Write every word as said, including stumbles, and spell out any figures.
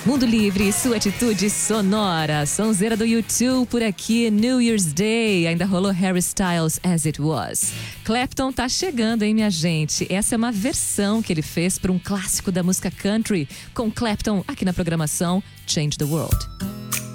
Mundo Livre, sua atitude sonora. Sonzeira do YouTube por aqui, New Year's Day. Ainda rolou Harry Styles, As It Was. Clapton tá chegando, hein, minha gente? Essa é uma versão que ele fez para um clássico da música country, com Clapton aqui na programação Change the World.